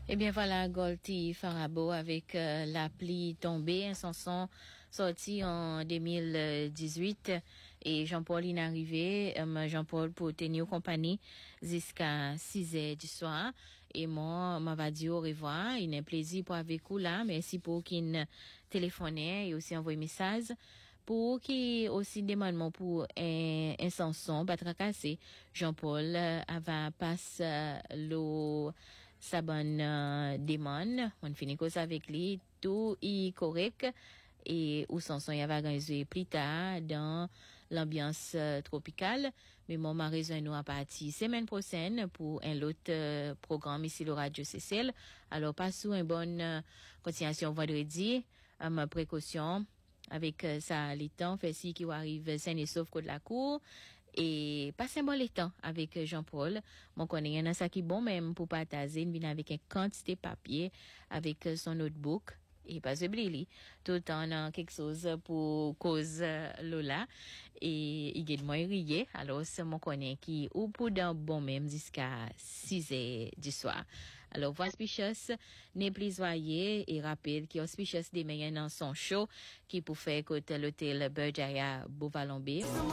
Eh bien voilà, Golty Farabo avec la pluie tombée, un chanson sorti en 2018 et Jean-Paul est arrivé, Jean-Paul pour tenir compagnie jusqu'à 6 heures du soir et moi, m'a va dire au revoir, il est un plaisir pour avec vous là, merci pour qu'il téléphone et aussi envoyer message. Pour qui aussi demande pour un chanson, pas tracasser, Jean-Paul va passer le sa bonne demande. On finit cause avec lui, tout est correct. Et où chanson il va organiser plus tard dans l'ambiance tropicale. Mais mon mari rejoint nous à partir semaine prochaine pour un autre programme ici le Radio CCL. Alors passez une bonne continuation vendredi. Ma précaution avec ça les temps fait si qui arrive sain et sauf de la cour et passer un bon temps avec Jean-Paul mon connaît y en a ça qui bon même pour partager il vient avec une quantité de papier avec son notebook et pas oublier tout le temps quelque chose pour cause Lola et il est moins rié alors c'est mon connaît qui ou pour d'un bon même jusqu'à 6 heures du soir. Alors, Auspicious, n'est plus joyeux et rappelle qui Auspicious des meilleurs dans son show qui pour faire côté l'hôtel Berjaya Beauvalombe.